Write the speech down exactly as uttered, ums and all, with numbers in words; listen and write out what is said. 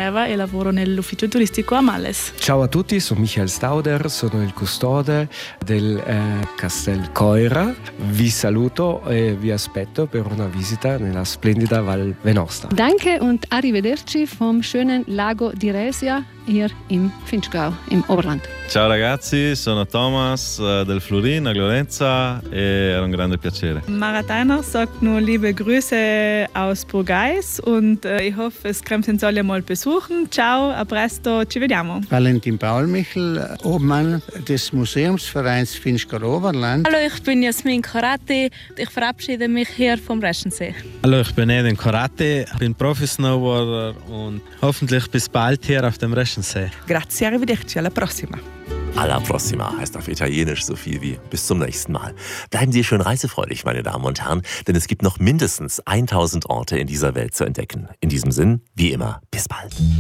Georgieva e lavoro nell'ufficio turistico a Malles. Ciao a tutti, sono Michael Stauder, sono il custode del eh, Castel Coira. Vi saluto e vi aspetto per una visita nella splendida Val Venosta. Danke und arrivederci vom schönen Lago di Resia hier im Finchgau, im Oberland. Ciao ragazzi, sono Thomas äh, del Flurin a Glorenza e era un grande piacere. Maratainer sagt nur liebe Grüße aus Burgais und äh, ich hoffe, es können Sie uns alle mal besuchen. Ciao, a presto, ci vediamo. Valentin Paulmichel, Obmann des Museumsvereins Finchgau Oberland. Hallo, ich bin Jasmin Karate. Ich verabschiede mich hier vom Reschensee. Hallo, ich bin Edin Karate, bin Profi-Snowboarder und hoffentlich bis bald hier auf dem Reschensee. Grazie, arrivederci, alla prossima. Alla prossima heißt auf Italienisch so viel wie bis zum nächsten Mal. Bleiben Sie schön reisefreudig, meine Damen und Herren, denn es gibt noch mindestens tausend Orte in dieser Welt zu entdecken. In diesem Sinn, wie immer, bis bald.